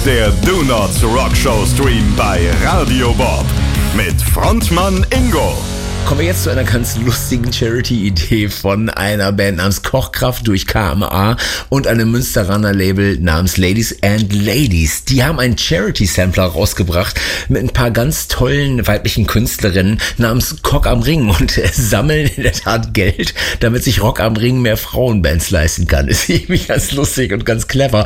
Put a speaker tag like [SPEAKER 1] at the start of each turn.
[SPEAKER 1] der Donuts Rock Show Stream bei Radio Bob mit Frontmann Ingo.
[SPEAKER 2] Kommen wir jetzt zu einer ganz lustigen Charity-Idee von einer Band namens Kochkraft durch KMA und einem Münsteraner Label namens Ladies and Ladies. Die haben einen Charity-Sampler rausgebracht mit ein paar ganz tollen weiblichen Künstlerinnen namens Cock am Ring und sammeln in der Tat Geld, damit sich Rock am Ring mehr Frauenbands leisten kann. Ist irgendwie ganz lustig und ganz clever.